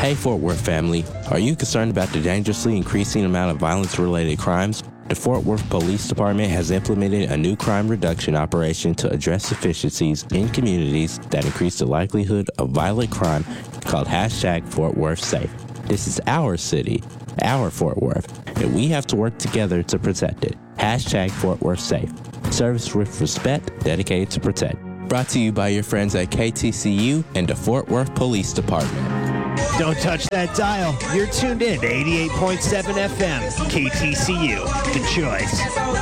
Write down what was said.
Hey Fort Worth family, are you concerned about the dangerously increasing amount of violence-related crimes? The Fort Worth Police Department has implemented a new crime reduction operation to address deficiencies in communities that increase the likelihood of violent crime called #FortWorthSafe. This is our city, our Fort Worth, and we have to work together to protect it. #FortWorthSafe. Service with respect, dedicated to protect. Brought to you by your friends at KTCU and the Fort Worth Police Department. Don't touch that dial. You're tuned in to 88.7 FM, KTCU, The Choice.